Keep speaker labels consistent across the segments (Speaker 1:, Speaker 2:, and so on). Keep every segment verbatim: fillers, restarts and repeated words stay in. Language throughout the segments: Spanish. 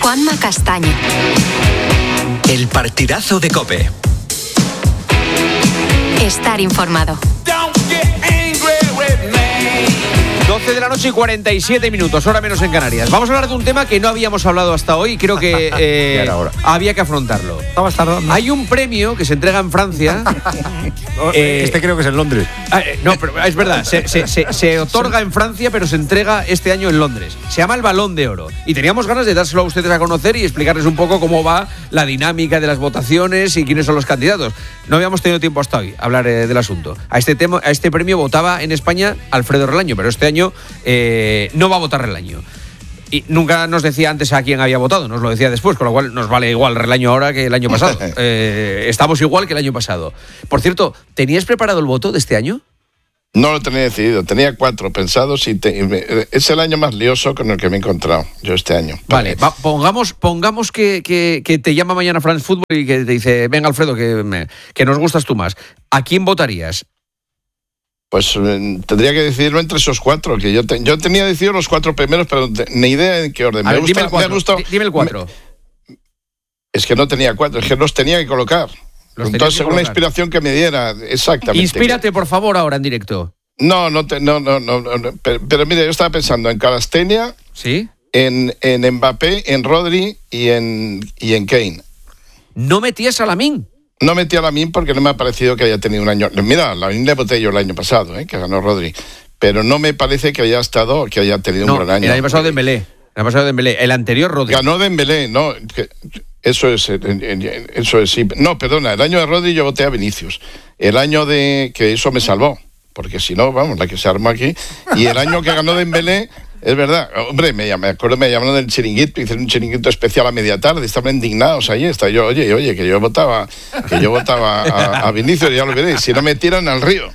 Speaker 1: Juanma Castaño.
Speaker 2: El partidazo de COPE.
Speaker 1: Estar informado.
Speaker 3: doce de la noche y cuarenta y siete minutos, hora menos en Canarias. Vamos a hablar de un tema que no habíamos hablado hasta hoy y creo que eh, había que afrontarlo. Hay un premio que se entrega en Francia.
Speaker 4: eh, este creo que es en Londres.
Speaker 3: Eh, no, pero es verdad, se, se, se, se otorga en Francia, pero se entrega este año en Londres. Se llama el Balón de Oro. Y teníamos ganas de dárselo a ustedes a conocer y explicarles un poco cómo va la dinámica de las votaciones y quiénes son los candidatos. No habíamos tenido tiempo hasta hoy a hablar eh, del asunto. A este, tema, a este premio votaba en España Alfredo Relaño, pero este año Eh, no va a votar Relaño. Y nunca nos decía antes a quién había votado, nos lo decía después, con lo cual nos vale igual Relaño ahora que el año pasado. Eh, estamos igual que el año pasado. Por cierto, ¿tenías preparado el voto de este año?
Speaker 5: No lo tenía decidido, tenía cuatro pensados y te, es el año más lioso con el que me he encontrado yo este año.
Speaker 3: Vale, va, pongamos, pongamos que, que, que te llama mañana France Football y que te dice, venga Alfredo, que, me, que nos gustas tú más. ¿A quién votarías?
Speaker 5: Pues eh, tendría que decidirlo entre esos cuatro, que yo, te, yo tenía decidido los cuatro primeros, pero te, ni idea en qué orden.
Speaker 3: A
Speaker 5: me
Speaker 3: ver,
Speaker 5: gusta,
Speaker 3: dime el cuatro.
Speaker 5: Me gustó,
Speaker 3: dime el cuatro.
Speaker 5: Me, es que no tenía cuatro, es que los tenía que colocar.
Speaker 3: Los
Speaker 5: Entonces, según la inspiración que me diera, exactamente.
Speaker 3: Inspírate, por favor, ahora en directo.
Speaker 5: No, no, te, no, no, no, no pero, pero mire, yo estaba pensando en Kvaratskhelia,
Speaker 3: ¿sí?
Speaker 5: en, en Mbappé, en Rodri y en, y en Kane.
Speaker 3: ¿No metías a Lamine?
Speaker 5: No metí a Lamine porque no me ha parecido que haya tenido un año. Mira, Lamine le voté yo el año pasado, ¿eh? Que ganó Rodri. Pero no me parece que haya estado, que haya tenido
Speaker 3: no,
Speaker 5: un gran año.
Speaker 3: El año pasado Dembélé. El año pasado Dembélé. El anterior Rodri.
Speaker 5: Ganó Dembélé, no. Que, eso es, eso es sí. No, perdona. El año de Rodri yo voté a Vinicius. El año de que eso me salvó, porque si no, vamos, la que se armó aquí. Y el año que ganó Dembélé. Es verdad, hombre, me, me acuerdo, me llamaron del chiringuito, hicieron un chiringuito especial a media tarde, estaban indignados ahí, está yo, oye, oye, que yo votaba, que yo votaba a, a Vinicius, ya lo veréis, si no me tiran al río.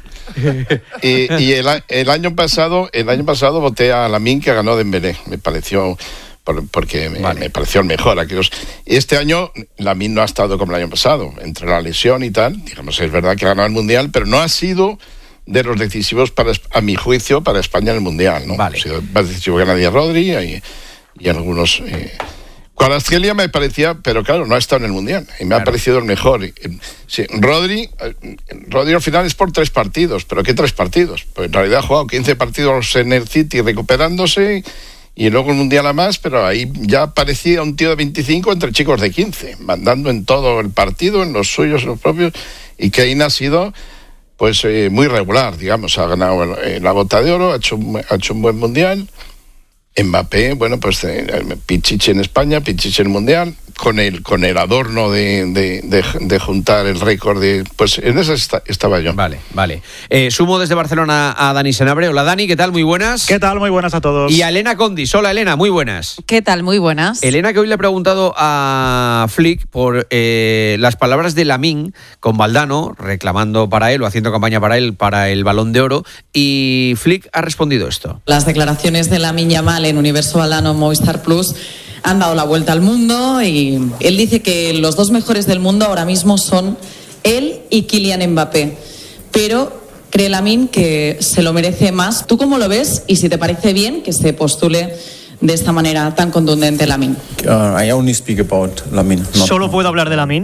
Speaker 5: Y, y el, el año pasado, el año pasado voté a Lamine, que ganó Dembélé, me pareció, por, porque me, vale. me pareció el mejor. Aquellos. Este año Lamine no ha estado como el año pasado, entre la lesión y tal, digamos, es verdad que ha ganado el Mundial, pero no ha sido de los decisivos, para, a mi juicio, para España en el Mundial, ¿no?
Speaker 3: Vale.
Speaker 5: Ha sido más decisivo que nadie Rodri y, y algunos... Eh, Kvaratskhelia me parecía, pero claro, no ha estado en el Mundial y me claro. ha parecido el mejor. Sí, Rodri, Rodri al final es por tres partidos, pero ¿qué tres partidos? Pues en realidad ha jugado quince partidos en el City recuperándose y luego el Mundial a más, pero ahí ya parecía un tío de veinticinco entre chicos de quince, mandando en todo el partido, en los suyos, en los propios, y Kane ha sido... pues eh, muy regular, digamos, ha ganado eh, la Bota de Oro, ha hecho, un, ha hecho un buen Mundial. Mbappé, bueno, pues eh, Pichichi en España, Pichichi en el Mundial, con el, con el adorno de, de, de, de juntar el récord de... Pues en esa está, estaba yo.
Speaker 3: Vale, vale. Eh, sumo desde Barcelona a Dani Senabre. Hola Dani, ¿qué tal? Muy buenas.
Speaker 6: ¿Qué tal? Muy buenas a todos.
Speaker 3: Y a Elena Condis. Hola Elena, muy buenas.
Speaker 7: ¿Qué tal? Muy buenas.
Speaker 3: Elena, que hoy le he preguntado a Flick por eh, las palabras de Lamine con Valdano, reclamando para él o haciendo campaña para él para el Balón de Oro, y Flick ha respondido esto.
Speaker 8: Las declaraciones de Lamine Yamal en Universo Valdano Movistar Plus han dado la vuelta al mundo y él dice que los dos mejores del mundo ahora mismo son él y Kylian Mbappé, pero cree Lamine que se lo merece más. ¿Tú cómo lo ves y si te parece bien que se postule de esta manera tan contundente Lamine?
Speaker 9: Uh, I only speak about Lamine.
Speaker 6: Solo puedo hablar de Lamine,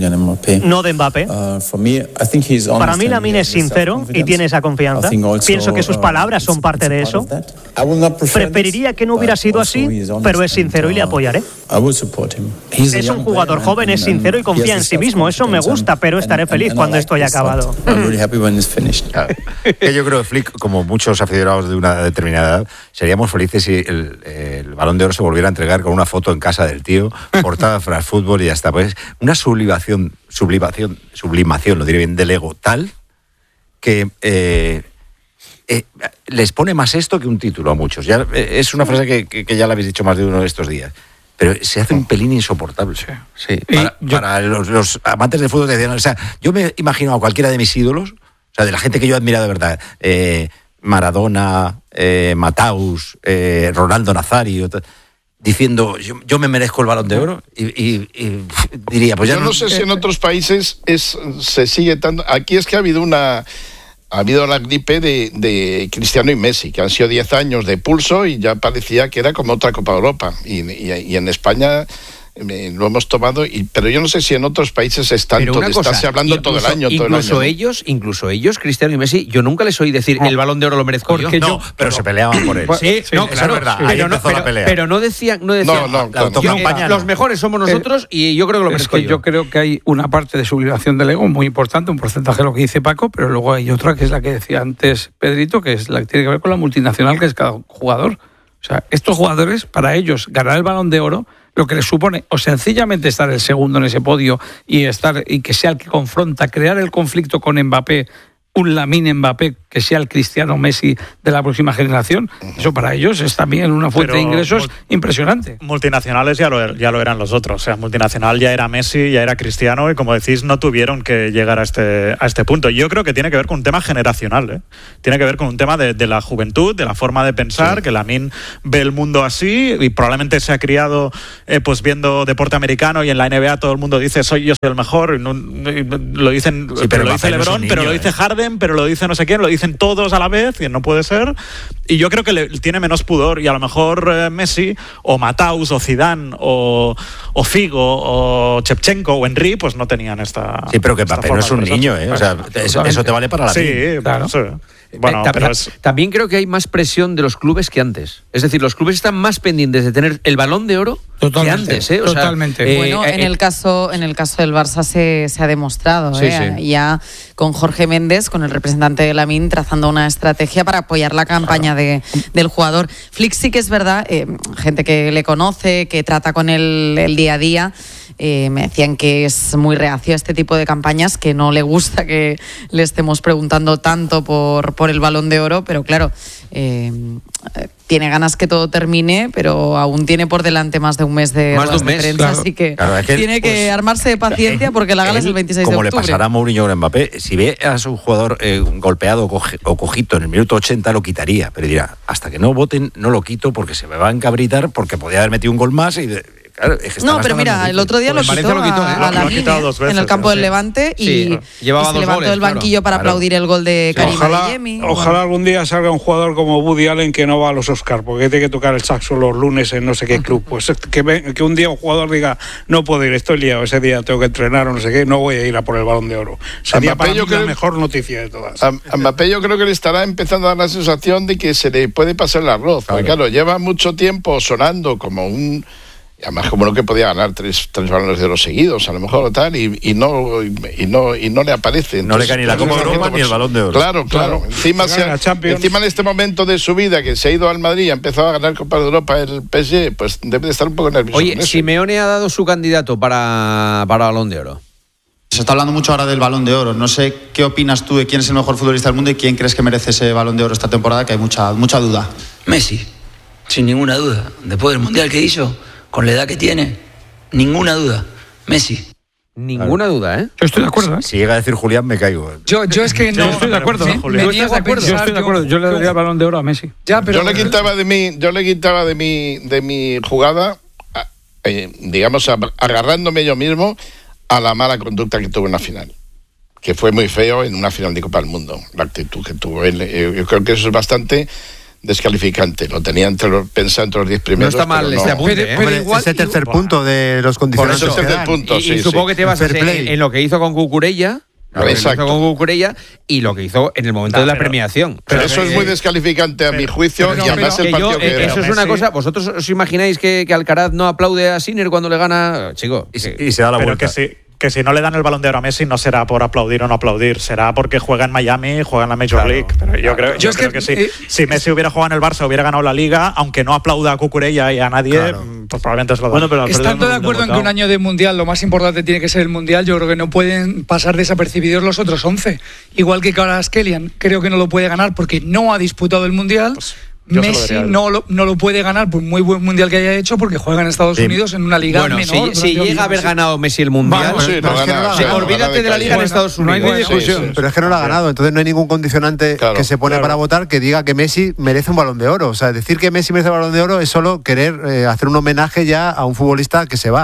Speaker 6: no de Mbappé.
Speaker 9: Uh, for me, I think he's honest.
Speaker 6: Para mí Lamine es sincero y tiene esa confianza. Also, Pienso que sus palabras son parte de eso. Preferiría que no hubiera sido así, pero es sincero y le apoyaré. Es un jugador joven, es sincero y confía en sí mismo. Eso me gusta, pero estaré feliz cuando esto haya acabado.
Speaker 4: Que yo creo que Flick, como muchos aficionados de una determinada edad, seríamos felices si el, el Balón de Oro se volviera a entregar con una foto en casa del tío, portada de France Football y ya está. Pues una sublimación, sublimación, sublimación, lo diré bien, del ego tal que eh, eh, les pone más esto que un título a muchos. Ya, eh, es una frase que, que, que ya la habéis dicho más de uno de estos días. Pero se hace un pelín insoportable. Sí, sí. Para, yo, para los, los amantes del fútbol, decían, o sea, yo me imagino a cualquiera de mis ídolos, o sea, de la gente que yo he admirado de verdad, eh, Maradona, eh, Mataus, eh, Ronaldo Nazario, diciendo, yo, yo me merezco el Balón de Oro, y, y, y diría, pues ya
Speaker 5: yo no,
Speaker 4: no
Speaker 5: sé si en otros países es, se sigue tanto. Aquí es que ha habido una... ha habido la gripe de, de Cristiano y Messi, que han sido diez años de pulso y ya parecía que era como otra Copa de Europa. Y, y, y en España eh, lo hemos tomado, y, pero yo no sé si en otros países es tanto, de estarse hablando incluso, todo el año. Todo
Speaker 3: incluso
Speaker 5: el año,
Speaker 3: ellos, ¿no? incluso ellos, Cristiano y Messi, yo nunca les oí decir, no, el Balón de Oro lo merezco yo.
Speaker 4: No,
Speaker 3: yo,
Speaker 4: pero, pero se peleaban por él.
Speaker 3: Sí, sí, no, claro,
Speaker 4: es verdad.
Speaker 3: Sí, pero, no, pero, pero no decían, no decían,
Speaker 5: no, no,
Speaker 3: claro,
Speaker 5: claro,
Speaker 3: yo,
Speaker 5: no.
Speaker 3: los mejores somos nosotros, eh, y yo creo que lo merezco
Speaker 7: es que yo. yo creo que hay una parte de sublimación del ego muy importante, un porcentaje de lo que dice Paco, pero luego hay otra que es la que decía antes Pedrito, que es la que tiene que ver con la multinacional que es cada jugador. O sea, estos jugadores, para ellos, ganar el Balón de Oro, lo que les supone o sencillamente estar el segundo en ese podio y estar y que sea el que confronta, crear el conflicto con Mbappé, un Lamine Mbappé que sea el Cristiano Messi de la próxima generación, eso para ellos es también una fuente Pero de ingresos mul- impresionante.
Speaker 10: Multinacionales ya lo, ya lo eran los otros, o sea, multinacional ya era Messi, ya era Cristiano, y como decís, no tuvieron que llegar a este, a este punto. Yo creo que tiene que ver con un tema generacional, ¿eh? Tiene que ver con un tema de, de la juventud, de la forma de pensar, sí. que Lamine ve el mundo así y probablemente se ha criado eh, pues viendo deporte americano, y en la N B A todo el mundo dice soy yo soy el mejor, y no, y lo dicen, sí, pero, pero lo dice LeBron, no pero niño, lo dice eh. Harden, pero lo dice no sé quién, lo dicen todos a la vez, y no puede ser. Y yo creo que le, tiene menos pudor, y a lo mejor eh, Messi o Mataus o Zidane o, o Figo o Shevchenko o Henry pues no tenían esta.
Speaker 4: Sí, pero que Mbappé no es un niño, ¿eh? O sea, eso, eso te vale para la
Speaker 10: vida. Sí, claro. Sí. Bueno,
Speaker 3: eh,
Speaker 10: pero es...
Speaker 3: También creo que hay más presión de los clubes que antes. Es decir, los clubes están más pendientes de tener el Balón de Oro
Speaker 7: totalmente,
Speaker 3: que antes. ¿eh? O
Speaker 7: totalmente.
Speaker 3: Sea, eh,
Speaker 8: bueno,
Speaker 3: eh,
Speaker 8: en el caso en el caso del Barça se, se ha demostrado.
Speaker 3: Sí,
Speaker 8: ¿eh?
Speaker 3: sí.
Speaker 8: Ya con Jorge Méndez, con el representante de Lamine, trazando una estrategia para apoyar la campaña de, del jugador. Flick sí que es verdad, eh, gente que le conoce, que trata con él el día a día, Eh, me decían que es muy reacio a este tipo de campañas, que no le gusta que le estemos preguntando tanto por, por el Balón de Oro, pero claro, eh, tiene ganas que todo termine, pero aún tiene por delante más de un mes de
Speaker 3: más de un mes,
Speaker 8: prensa,
Speaker 3: claro.
Speaker 8: así que,
Speaker 4: claro, es que
Speaker 8: tiene
Speaker 4: pues,
Speaker 8: que armarse de paciencia porque la gala es el veintiséis de octubre.
Speaker 4: Como le pasará a Mourinho con Mbappé, si ve a su jugador eh, golpeado o, coge, o cojito en el minuto ochenta lo quitaría, pero dirá, hasta que no voten no lo quito porque se me va a encabritar, porque podía haber metido un gol más y... De, Claro, es que
Speaker 8: no, pero mira, el otro día pues lo, quitó lo quitó, ¿eh? a, a la línea en el campo del Levante y,
Speaker 3: sí, llevaba
Speaker 8: y se
Speaker 3: dos
Speaker 8: levantó
Speaker 3: goles,
Speaker 8: del banquillo
Speaker 3: claro,
Speaker 8: para
Speaker 3: claro.
Speaker 8: aplaudir el gol de Karim
Speaker 7: ojalá,
Speaker 8: Adeyemi.
Speaker 7: Ojalá bueno. algún día salga un jugador como Woody Allen que no va a los Oscars porque tiene que tocar el saxo los lunes en no sé qué club. Pues que, me, que un día un jugador diga no puedo ir, estoy liado, ese día tengo que entrenar o no sé qué, no voy a ir a por el Balón de Oro. Sería para mí la mejor noticia de todas.
Speaker 5: A, a Mbappé yo creo que le estará empezando a dar la sensación de que se le puede pasar el arroz. Porque claro, lleva mucho tiempo sonando como un... Además, como no que podía ganar tres, tres balones de oro seguidos, a lo mejor tal, y, y no y no y no le aparece. Entonces,
Speaker 4: no le cae ni la Copa de Europa ni el Balón de Oro.
Speaker 5: Claro, claro. claro. Encima, se ha, encima en este momento de su vida que se ha ido al Madrid y ha empezado a ganar Copa de Europa el P S G, pues debe de estar un poco nervioso.
Speaker 3: Oye, Simeone ha dado su candidato para, para Balón de Oro.
Speaker 11: Se está hablando mucho ahora del Balón de Oro. No sé qué opinas tú de quién es el mejor futbolista del mundo y quién crees que merece ese Balón de Oro esta temporada, que hay mucha mucha duda.
Speaker 12: Messi, sin ninguna duda. Después del Mundial que hizo, con la edad que tiene, ninguna duda, Messi.
Speaker 3: Ninguna claro. duda, ¿eh?
Speaker 7: Yo estoy de acuerdo, ¿eh?
Speaker 4: Si llega a decir Julián, me caigo.
Speaker 13: Yo, yo es que no.
Speaker 7: Yo estoy de acuerdo.
Speaker 13: Me, me
Speaker 7: yo,
Speaker 13: niego a pensar,
Speaker 7: yo estoy de acuerdo. Yo le daría el Balón de Oro a Messi.
Speaker 5: Ya, pero yo le quitaba de mi, yo le quitaba de mi, de mi jugada, eh, digamos, agarrándome yo mismo a la mala conducta que tuvo en la final, que fue muy feo en una final de Copa del Mundo, la actitud que tuvo él. Eh, yo creo que eso es bastante descalificante. Lo tenía entre los, pensado entre los diez primeros.
Speaker 3: No está mal este
Speaker 5: no.
Speaker 3: apunte,
Speaker 14: pero,
Speaker 3: ¿eh?
Speaker 14: pero igual, ese tercer igual. punto de los condicionantes.
Speaker 5: Por eso es el punto,
Speaker 3: y,
Speaker 5: sí,
Speaker 3: y supongo
Speaker 5: sí.
Speaker 3: que te vas a hacer en, en lo que hizo con Cucurella. Lo que hizo con Cucurella y lo que hizo en el momento no, de la
Speaker 5: pero,
Speaker 3: premiación.
Speaker 5: Pero, pero eso es muy descalificante a pero, mi juicio pero, y además el partido yo, que
Speaker 3: eh,
Speaker 5: era.
Speaker 3: Eso es una cosa. ¿Vosotros os imagináis que, que Alcaraz no aplaude a Sinner cuando le gana? Chico.
Speaker 4: Y, que, y se da la
Speaker 10: pero
Speaker 4: vuelta.
Speaker 10: Que sí. Que si no le dan el Balón de Oro a Messi no será por aplaudir o no aplaudir, será porque juega en Miami, juega en la Major claro, League. Pero yo creo, yo yo creo que, que sí. Eh, si Messi hubiera jugado en el Barça, hubiera ganado la Liga, aunque no aplauda a Cucurella y a nadie, claro. pues probablemente se lo da.
Speaker 13: Bueno, pero estando de acuerdo en que un año de Mundial, lo más importante tiene que ser el Mundial, yo creo que no pueden pasar desapercibidos los otros once. Igual que Kvaratskhelia, creo que no lo puede ganar porque no ha disputado el Mundial. Pues, Messi no lo, no lo puede ganar por muy buen mundial que haya hecho porque juega en Estados sí. Unidos en una liga
Speaker 3: bueno,
Speaker 13: menor.
Speaker 3: Si, si llega a haber ganado Messi el mundial,
Speaker 5: bueno, sí, no
Speaker 3: no,
Speaker 5: gana,
Speaker 3: sí, olvídate de, de la liga bueno, en Estados Unidos.
Speaker 14: No hay ni discusión. Sí, sí, sí. Pero es que no lo ha ganado, entonces no hay ningún condicionante claro, que se pone claro. para votar que diga que Messi merece un Balón de Oro. O sea, decir que Messi merece un Balón de Oro es solo querer eh, hacer un homenaje ya a un futbolista que se va.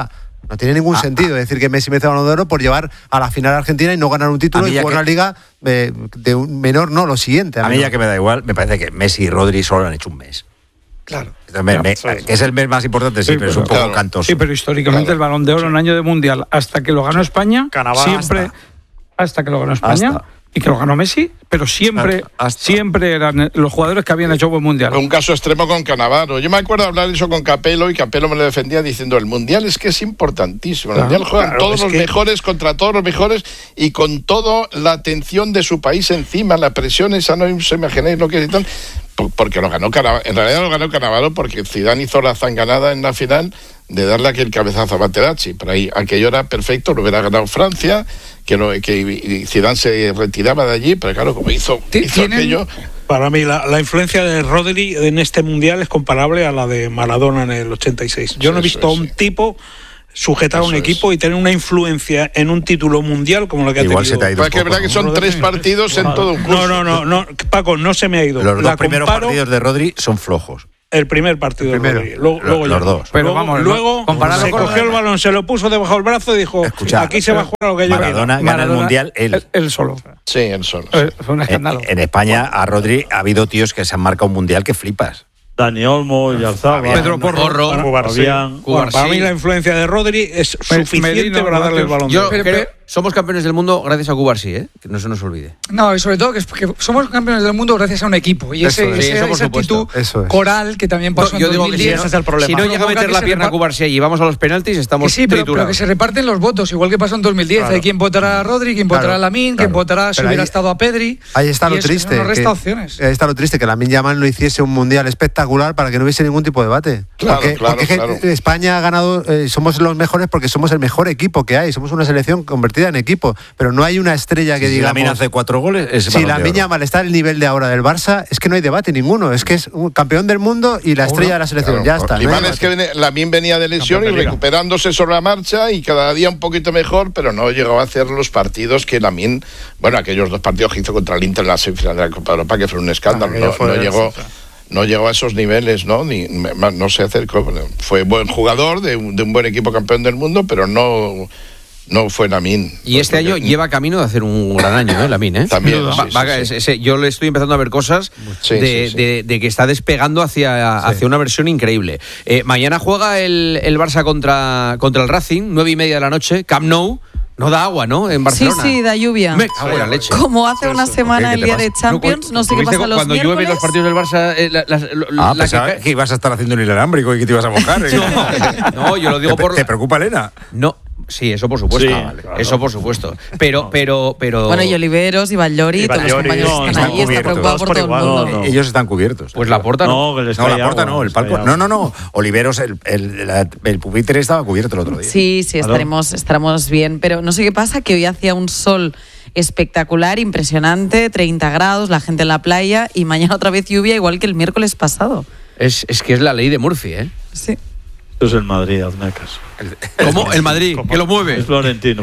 Speaker 14: No tiene ningún ah, sentido ah. decir que Messi merece el Balón de Oro por llevar a la final a Argentina y no ganar un título y jugar una liga eh, de un menor, no, lo siguiente.
Speaker 4: A, a mí ya que me da igual, me parece que Messi y Rodri solo han hecho un mes.
Speaker 13: Claro.
Speaker 4: Me, me, que es el mes más importante, sí, sí pero, pero es un poco claro. cantoso.
Speaker 7: Sí, pero históricamente claro. el Balón de Oro en año de Mundial, hasta que lo ganó España, Canadá, siempre, hasta. hasta que lo ganó España, hasta. y que lo ganó Messi, pero siempre hasta. siempre eran los jugadores que habían hecho buen Mundial.
Speaker 5: Un caso extremo con Cannavaro. Yo me acuerdo hablar eso con Capello, y Capello me lo defendía diciendo, el Mundial es que es importantísimo. El claro, Mundial juegan claro, todos los que... mejores contra todos los mejores y con toda la atención de su país encima, la presión esa, no os imagináis lo que es y tal. Porque lo ganó Cannavaro, en realidad lo ganó Cannavaro porque Zidane hizo la zanganada en la final de darle aquel cabezazo a Materazzi, pero ahí aquello era perfecto, lo hubiera ganado Francia, que, lo, que Zidane se retiraba de allí, pero claro, como hizo, hizo aquello...
Speaker 15: Para mí la, la influencia de Rodri en este Mundial es comparable a la de Maradona en el ochenta y seis. Yo sí, no he visto a un sí. tipo sujetar Eso a un equipo es. y tener una influencia en un título mundial como lo que
Speaker 5: Igual
Speaker 15: ha tenido.
Speaker 5: Se te ha ido. Porque es verdad que son tres partidos en todo un curso.
Speaker 15: No, no, no, no, Paco, no se me ha ido.
Speaker 4: Los
Speaker 15: la
Speaker 4: dos primeros comparo, partidos de Rodri son flojos.
Speaker 15: El primer partido el primero. de Rodri. Luego, luego
Speaker 4: los dos.
Speaker 15: Pero vamos, luego se
Speaker 7: con
Speaker 15: cogió el balón, se lo puso debajo del brazo y dijo, Escucha, aquí se va a jugar lo que yo
Speaker 4: Maradona gana el Mundial él.
Speaker 7: Él solo.
Speaker 5: Sí, él solo. Sí.
Speaker 7: Fue un escándalo.
Speaker 4: En, en España a Rodri ha habido tíos que se han marcado un Mundial que flipas.
Speaker 16: Dani Olmo, Yarzaba,
Speaker 7: Pedro Porro,
Speaker 15: Cubarsí. Para mí la influencia de Rodri es suficiente Medina, para darle el balón.
Speaker 3: Yo creo, somos campeones del mundo gracias a Cubarsí, ¿eh? Que no se nos olvide.
Speaker 13: No, y sobre todo que, es que somos campeones del mundo gracias a un equipo. Y ese,
Speaker 3: es.
Speaker 13: ese,
Speaker 3: sí,
Speaker 13: esa actitud coral que también pasó no, yo en dos mil diez.
Speaker 3: Digo que si, ese es el problema. Si no llega a meter la pierna a Cubarsí y vamos a los penaltis, estamos
Speaker 13: sí, pero, pero que se reparten los votos, igual que pasó en dos mil diez. Claro. Hay quien votará a Rodri, quien votará claro, a Lamine, claro. quien votará si hubiera ahí, estado a Pedri.
Speaker 14: Ahí está lo triste.
Speaker 13: Nos resta opciones.
Speaker 14: Ahí está lo triste, que Lamine Yamal no hiciese un Mundial espectacular para que no hubiese ningún tipo de debate.
Speaker 5: Claro,
Speaker 14: porque,
Speaker 5: claro,
Speaker 14: porque
Speaker 5: claro.
Speaker 14: España ha ganado, eh, somos los mejores porque somos el mejor equipo que hay, somos una selección convertida en equipo, pero no hay una estrella que
Speaker 4: si
Speaker 14: digamos...
Speaker 4: Si Lamine hace cuatro goles, es
Speaker 14: Si Lamine Yamal está al nivel de ahora del Barça, es que no hay debate ninguno, es que es un campeón del mundo y la estrella de la selección, claro, ya está.
Speaker 5: El no es que Lamine venía de lesión y recuperándose sobre la marcha y cada día un poquito mejor, pero no llegó a hacer los partidos que Lamine, bueno, aquellos dos partidos que hizo contra el Inter en la semifinal de la Copa de Europa, que fue un escándalo, ah, no, no llegó... No llegó a esos niveles, ¿no? Ni, no se acercó. Fue buen jugador de un, de un buen equipo campeón del mundo, pero no, no fue Lamine.
Speaker 3: Y este año que... lleva camino de hacer un gran año, ¿eh? Lamine, ¿eh?
Speaker 5: También. Sí,
Speaker 3: va, va, sí, sí. Ese, yo le estoy empezando a ver cosas sí, de, sí, sí. De, de que está despegando hacia, sí. hacia una versión increíble. Eh, mañana juega el, el Barça contra, contra el Racing, nueve y media de la noche, Camp Nou. No da agua, ¿no? En Barcelona.
Speaker 17: Sí, sí, da lluvia.
Speaker 3: Me cago en la leche.
Speaker 17: Como hace una semana el día de Champions, no, no sé qué pasa los
Speaker 3: cuando
Speaker 17: miércoles.
Speaker 3: Cuando llueven los partidos del Barça... Eh, la, la, la,
Speaker 4: ah, la pensaba que... que ibas a estar haciendo un inalámbrico y que te ibas a mojar. ¿eh?
Speaker 3: no, no, yo lo digo
Speaker 4: ¿Te,
Speaker 3: por...
Speaker 4: ¿Te preocupa Elena?
Speaker 3: No. Sí, eso por supuesto. Sí, ah, vale, claro. Eso por supuesto. Pero, pero, pero.
Speaker 17: Bueno, y Oliveros y Vallori, y todos los compañeros no, están allí, está preocupado por todo el mundo.
Speaker 4: No, no. Ellos están cubiertos.
Speaker 3: Pues la Porta no.
Speaker 4: No, no la Porta no, el palco. No, no, no. Oliveros, el, el, el, el pupitre estaba cubierto el otro día.
Speaker 17: Sí, sí, estaremos, estaremos bien. Pero no sé qué pasa, que hoy hacía un sol espectacular, impresionante, treinta grados, la gente en la playa, y mañana otra vez lluvia, igual que el miércoles pasado.
Speaker 3: Es, es que es la ley de Murphy, ¿eh?
Speaker 17: Sí.
Speaker 16: Esto es el Madrid, hazme caso.
Speaker 3: ¿Cómo? ¿El Madrid? ¿Qué lo mueve?
Speaker 16: Es Florentino.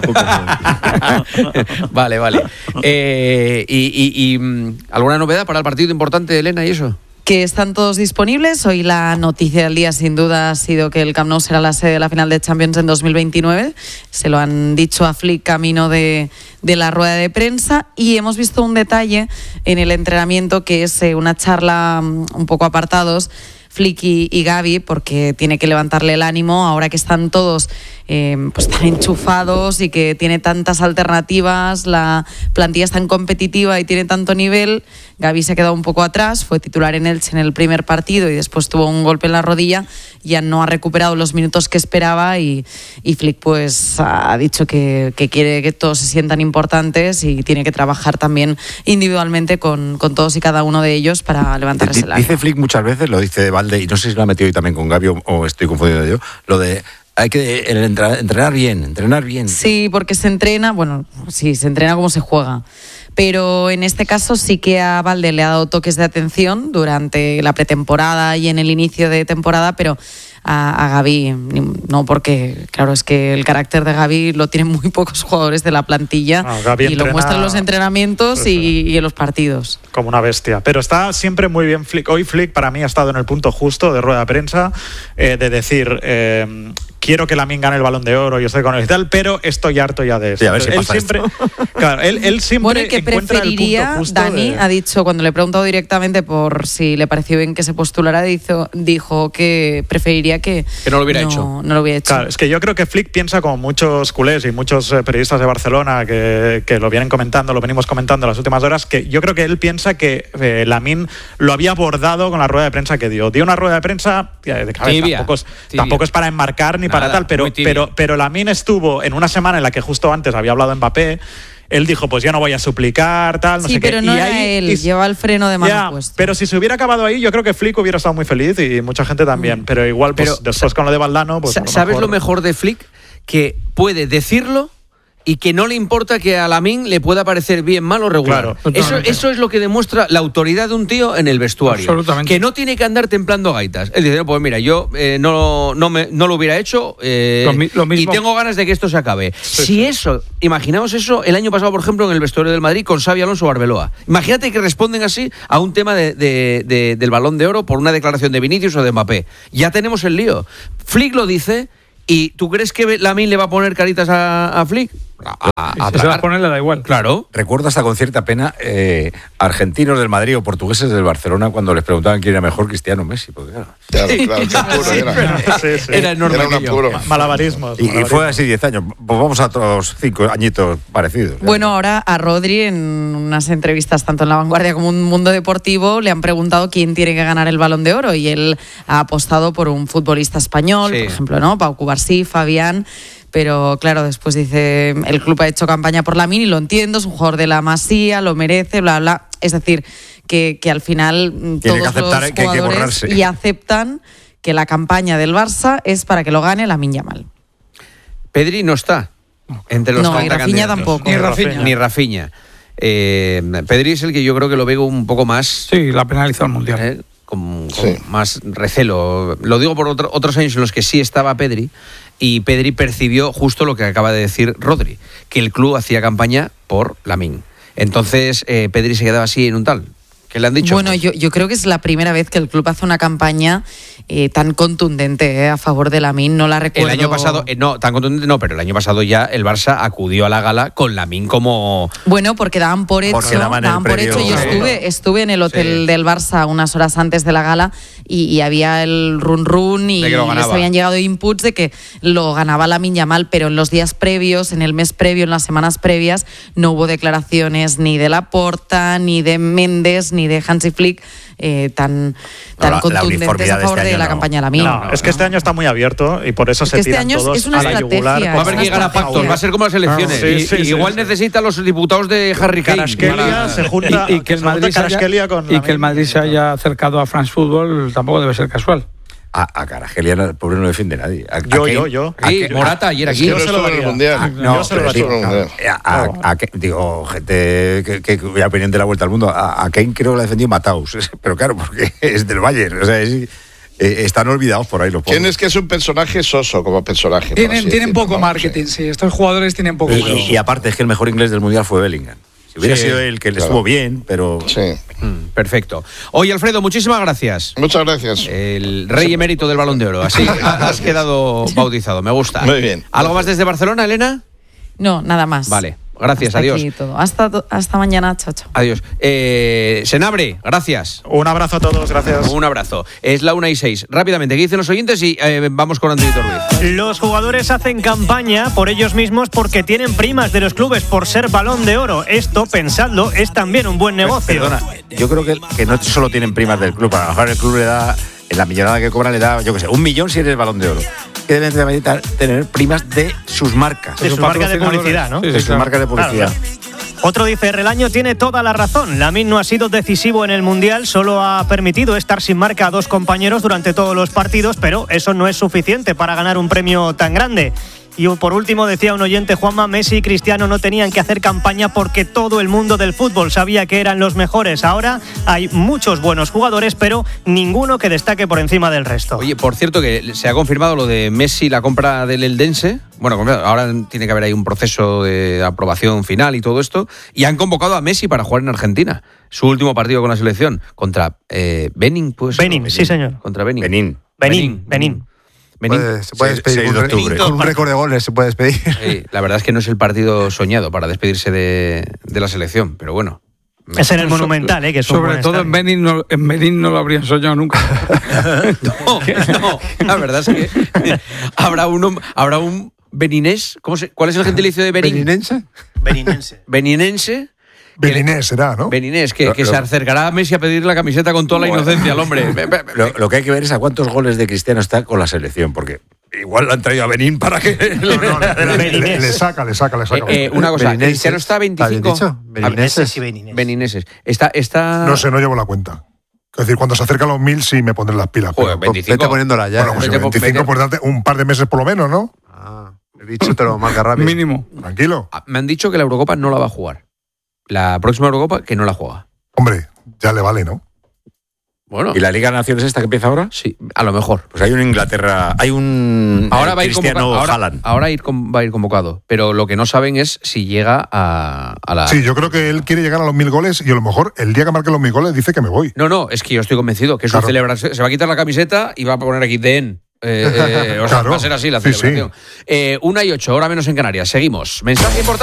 Speaker 3: Vale, vale. Eh, y, y, y ¿alguna novedad para el partido importante de Elena y eso?
Speaker 17: Que están todos disponibles. Hoy la noticia del día sin duda ha sido que el Camp Nou será la sede de la final de Champions en dos mil veintinueve. Se lo han dicho a Flick camino de, de la rueda de prensa, y hemos visto un detalle en el entrenamiento que es eh, una charla un poco apartados, Flick y, y Gavi, porque tiene que levantarle el ánimo ahora que están todos eh, pues tan enchufados y que tiene tantas alternativas, la plantilla es tan competitiva y tiene tanto nivel. Gavi se ha quedado un poco atrás, fue titular en Elche en el primer partido y después tuvo un golpe en la rodilla, ya no ha recuperado los minutos que esperaba, y, y Flick pues ha dicho que, que quiere que todos se sientan importantes y tiene que trabajar también individualmente con, con todos y cada uno de ellos para levantarse el ánimo.
Speaker 4: Dice Flick muchas veces, lo dice Valde, y no sé si lo ha metido hoy también con Gavi o, o estoy confundido yo, lo de hay que el entrenar, entrenar bien, entrenar bien.
Speaker 17: Sí, porque se entrena, bueno, sí, se entrena como se juega. Pero en este caso sí que a Valde le ha dado toques de atención durante la pretemporada y en el inicio de temporada, pero a, a Gavi no, porque claro, es que el carácter de Gavi lo tienen muy pocos jugadores de la plantilla, no, y entrena, lo muestra en los entrenamientos y, y en los partidos.
Speaker 10: Como una bestia. Pero está siempre muy bien Flick. Hoy Flick para mí ha estado en el punto justo de rueda de prensa, eh, de decir... Eh, quiero que Lamine gane el Balón de Oro, yo estoy con él y tal, pero estoy harto ya de eso.
Speaker 4: Sí, a ver si
Speaker 10: él
Speaker 4: pasa
Speaker 10: siempre, claro, él, él siempre
Speaker 17: Bueno, y que
Speaker 10: encuentra
Speaker 17: preferiría,
Speaker 10: el punto justo
Speaker 17: Dani
Speaker 10: de...
Speaker 17: ha dicho, cuando le he preguntado directamente por si le pareció bien que se postulara, dijo, dijo que preferiría que,
Speaker 3: que no lo hubiera
Speaker 17: no,
Speaker 3: hecho.
Speaker 17: No lo hubiera hecho.
Speaker 10: Claro, es que yo creo que Flick piensa como muchos culés y muchos eh, periodistas de Barcelona que, que lo vienen comentando, lo venimos comentando en las últimas horas, que yo creo que él piensa que eh, Lamine lo había abordado con la rueda de prensa que dio. Dio una rueda de prensa de cabeza,
Speaker 3: Tibia,
Speaker 10: tampoco, es,
Speaker 3: tibia.
Speaker 10: tampoco es para enmarcar ni
Speaker 3: Nada,
Speaker 10: para tal, pero,
Speaker 3: muy tibia.
Speaker 10: pero, pero Lamine estuvo en una semana en la que justo antes había hablado Mbappé. Él dijo, pues ya no voy a suplicar, tal, no
Speaker 17: sí,
Speaker 10: sé
Speaker 17: pero
Speaker 10: qué.
Speaker 17: no
Speaker 10: y
Speaker 17: era
Speaker 10: ahí,
Speaker 17: él,
Speaker 10: y,
Speaker 17: lleva el freno de mano
Speaker 10: ya,
Speaker 17: puesto.
Speaker 10: pero si se hubiera acabado ahí, yo creo que Flick hubiera estado muy feliz y mucha gente también. Mm. Pero igual, pues
Speaker 3: pero,
Speaker 10: después con lo de Valdano, pues.
Speaker 3: ¿Sabes lo mejor... lo mejor de Flick? Que puede decirlo y que no le importa que a Lamine le pueda parecer bien, mal o regular.
Speaker 10: Claro,
Speaker 3: eso, eso es lo que demuestra la autoridad de un tío en el vestuario.
Speaker 7: Absolutamente.
Speaker 3: Que no tiene que andar templando gaitas. Él dice, pues mira, yo eh, no, no, me, no lo hubiera hecho eh,
Speaker 7: lo, mi, lo mismo.
Speaker 3: y tengo ganas de que esto se acabe.
Speaker 10: Sí,
Speaker 3: si
Speaker 10: sí.
Speaker 3: eso, imaginaos eso el año pasado, por ejemplo, en el vestuario del Madrid con Xavi Alonso o Arbeloa. Imagínate que responden así a un tema de, de, de, del Balón de Oro por una declaración de Vinicius o de Mbappé. Ya tenemos el lío. Flick lo dice... ¿Y tú crees que Lamine le va a poner caritas a, a Flick? A,
Speaker 7: a, a se va a poner, le da igual.
Speaker 3: Claro.
Speaker 4: Recuerdo hasta con cierta pena eh, argentinos del Madrid o portugueses del Barcelona cuando les preguntaban quién era mejor, Cristiano o Messi. Porque, claro,
Speaker 5: claro, claro, qué puro era.
Speaker 10: Sí, sí.
Speaker 3: Era enorme.
Speaker 5: Era un apuro.
Speaker 10: Malabarismos.
Speaker 4: Y, y fue así diez años. Pues vamos a otros cinco añitos parecidos.
Speaker 17: Bueno, ahora a Rodri, en unas entrevistas tanto en La Vanguardia como en Mundo Deportivo, le han preguntado quién tiene que ganar el Balón de Oro y él ha apostado por un futbolista español, sí. por ejemplo, ¿no? Pau Cubarsí, Fabián. Pero claro, después dice, el club ha hecho campaña por Lamine y lo entiendo, es un jugador de la Masía, lo merece, bla, bla. Es decir, que, que al final
Speaker 4: tiene
Speaker 17: todos
Speaker 4: que aceptar
Speaker 17: los
Speaker 4: que hay que
Speaker 17: jugadores
Speaker 4: borrarse.
Speaker 17: y aceptan que la campaña del Barça es para que lo gane Lamine Yamal.
Speaker 3: Pedri no está entre los
Speaker 17: no, y Rafinha tampoco.
Speaker 3: Ni Rafinha. Ni Rafinha. Eh, Pedri es el que yo creo que lo veo un poco más...
Speaker 7: Sí, la penalizó el Mundial.
Speaker 3: Eh, con, con sí. más recelo. Lo digo por otro, otros años en los que sí estaba Pedri y Pedri percibió justo lo que acaba de decir Rodri, que el club hacía campaña por Lamine. Entonces eh, Pedri se quedaba así en un tal. ¿Qué le han dicho?
Speaker 17: Bueno, yo, yo creo que es la primera vez que el club hace una campaña eh, tan contundente eh, a favor de Lamine, no la recuerdo.
Speaker 3: El año pasado, eh, no, tan contundente no, pero el año pasado ya el Barça acudió a la gala con Lamine como...
Speaker 17: Bueno, porque daban por hecho, daban, daban por hecho. Yo estuve, estuve en el hotel sí. del Barça unas horas antes de la gala y, y había el run run y les habían llegado inputs de que lo ganaba Lamine Yamal, pero en los días previos, en el mes previo, en las semanas previas, no hubo declaraciones ni de Laporta, ni de Méndez, ni de Hansi Flick eh, tan, tan no, la, contundentes la a favor de, este de la no. campaña de Lamine.
Speaker 10: No, no, es que este año está muy abierto y por eso
Speaker 17: es
Speaker 10: se
Speaker 17: este
Speaker 10: tiran
Speaker 17: año
Speaker 10: todos
Speaker 17: es una
Speaker 10: a la yugular.
Speaker 3: Va a haber que llegar a pactos, va a ser como las elecciones.
Speaker 10: Sí, sí,
Speaker 3: y,
Speaker 10: sí,
Speaker 3: igual
Speaker 10: sí,
Speaker 3: necesita los diputados de Harry Kane.
Speaker 10: Carasquelia se junta
Speaker 7: y, y que el Madrid se haya, con y que el Madrid se haya acercado a France Football tampoco debe ser casual.
Speaker 4: A, a Carasquelia, el pobre no lo defiende nadie. A,
Speaker 10: yo,
Speaker 4: a
Speaker 10: yo, yo,
Speaker 3: yo. Sí, Morata ayer aquí.
Speaker 5: Yo se lo daría.
Speaker 4: No, yo se lo daría. Digo, gente que, que, que hubiera opinión de la vuelta al mundo. A, a Kane creo que lo ha defendido Mataus. Pero claro, porque es del Bayern. O sea, es, eh, están olvidados por ahí los pobres.
Speaker 5: ¿Quién es que es un personaje soso como personaje?
Speaker 13: Tienen, tienen poco marketing, sí. Estos jugadores tienen poco
Speaker 4: y,
Speaker 13: marketing.
Speaker 4: Y, y aparte es que el mejor inglés del Mundial fue Bellingham. Si hubiera sí, sido él que le claro. estuvo bien, pero...
Speaker 5: Sí.
Speaker 3: Mm, perfecto. Oye, Alfredo, muchísimas gracias.
Speaker 5: Muchas gracias.
Speaker 3: El rey emérito del Balón de Oro. Así has quedado bautizado. Me gusta.
Speaker 5: Muy bien.
Speaker 3: ¿Algo más desde Barcelona, Elena?
Speaker 17: No, nada más.
Speaker 3: Vale. Gracias,
Speaker 17: hasta
Speaker 3: adiós.
Speaker 17: Aquí todo. Hasta, hasta mañana, chao, chao.
Speaker 3: Adiós. Eh, Senabre, gracias.
Speaker 10: Un abrazo a todos, gracias.
Speaker 3: Un abrazo. Es la una y seis. Rápidamente, ¿qué dicen los oyentes? Y eh, vamos con Antonio Ruiz.
Speaker 6: Los jugadores hacen campaña por ellos mismos porque tienen primas de los clubes por ser Balón de Oro. Esto, pensadlo, es también un buen negocio.
Speaker 4: Perdona, yo creo que, que no solo tienen primas del club. A lo mejor el club le da, en la millonada que cobran, le da, yo qué sé, un millón si eres Balón de Oro. Que deben de tener primas de sus marcas.
Speaker 6: De sus marcas de publicidad, ¿no?
Speaker 4: Sí, sí, de sus claro. marcas de publicidad. Claro, claro.
Speaker 6: Otro dice, Relaño tiene toda la razón. Lamine no ha sido decisivo en el Mundial, solo ha permitido estar sin marca a dos compañeros durante todos los partidos, pero eso no es suficiente para ganar un premio tan grande. Y por último, decía un oyente, Juanma, Messi y Cristiano no tenían que hacer campaña porque todo el mundo del fútbol sabía que eran los mejores. Ahora hay muchos buenos jugadores, pero ninguno que destaque por encima del resto.
Speaker 3: Oye, por cierto, que se ha confirmado lo de Messi, la compra del Eldense. Bueno, ahora tiene que haber ahí un proceso de aprobación final y todo esto. Y han convocado a Messi para jugar en Argentina. Su último partido con la selección contra eh, Benin, pues.
Speaker 6: Benin, sí, señor.
Speaker 3: Contra Benin.
Speaker 4: Benin.
Speaker 6: Benin, Benin.
Speaker 3: Benín.
Speaker 14: Puede, se puede
Speaker 4: Sí,
Speaker 14: despedir
Speaker 4: seis
Speaker 14: con,
Speaker 4: de
Speaker 14: un re-
Speaker 4: octubre.
Speaker 14: con un récord de goles, se puede despedir.
Speaker 3: Sí, la verdad es que no es el partido soñado para despedirse de, de la selección, pero bueno.
Speaker 6: Es en el Monumental, ¿eh? Que es un
Speaker 7: Sobre
Speaker 6: buen
Speaker 7: todo en
Speaker 6: estadio.
Speaker 7: Benín, no, en Benín no lo habrían soñado nunca.
Speaker 3: No, no, la verdad es que habrá uno, habrá un beninés, ¿cómo se, ¿cuál es el gentilicio de Benín?
Speaker 14: ¿Beninense?
Speaker 6: Beninense.
Speaker 3: Beninense.
Speaker 18: Beninés será, ¿no?
Speaker 3: Beninés, que,
Speaker 4: Lo-
Speaker 3: que
Speaker 4: lo-
Speaker 3: se acercará a Messi a pedir la camiseta con toda la
Speaker 4: Bueno.
Speaker 3: inocencia al hombre. Ve, ve, ve.
Speaker 4: Lo, lo que hay que ver es a cuántos goles de Cristiano está con la selección, porque igual lo han traído a Benín para que...
Speaker 18: No, no, le, le- le- le saca, le saca, le saca.
Speaker 3: Eh, eh, una cosa,
Speaker 14: Beninenses.
Speaker 3: Cristiano está a veinticinco.
Speaker 14: ¿Habéis dicho? Benineses.
Speaker 6: y Benineses.
Speaker 3: Benineses. Está, está...
Speaker 18: No sé, no llevo la cuenta. Es decir, cuando se acercan los mil sí me pondré las pilas.
Speaker 3: Joder,
Speaker 18: pero-
Speaker 3: veinticinco.
Speaker 14: Vete poniéndola ya.
Speaker 18: bueno, pues
Speaker 3: vete-
Speaker 18: veinticinco,
Speaker 3: vete-
Speaker 18: por darte un par de meses por lo menos, ¿no?
Speaker 14: Ah, el bicho te lo marca rápido.
Speaker 7: Mínimo.
Speaker 18: Tranquilo.
Speaker 3: Ah, me han dicho que la Eurocopa no la va a jugar. La próxima Eurocopa que no la juega.
Speaker 18: Hombre, ya le vale, ¿no?
Speaker 3: Bueno,
Speaker 4: ¿Y la Liga de Naciones esta que empieza ahora?
Speaker 3: sí, a lo mejor.
Speaker 4: Pues hay un Inglaterra, hay un
Speaker 3: Ahora
Speaker 4: eh,
Speaker 3: va a ir
Speaker 4: Cristiano
Speaker 3: convocado. Ahora,
Speaker 4: Haaland.
Speaker 3: ahora ir con- va a ir convocado. Pero lo que no saben es si llega a, a la.
Speaker 18: Sí, yo creo que él quiere llegar a los mil goles y a lo mejor el día que marque los mil goles dice que me voy.
Speaker 3: No, no, es que yo estoy convencido que es
Speaker 18: Claro.
Speaker 3: un celebración. Se va a quitar la camiseta y va a poner aquí D N. Eh, eh, o sea,
Speaker 18: Claro.
Speaker 3: va a ser así la
Speaker 18: Sí, sí.
Speaker 3: celebración. Eh, una y ocho, hora menos en Canarias. Seguimos. Mensaje importante.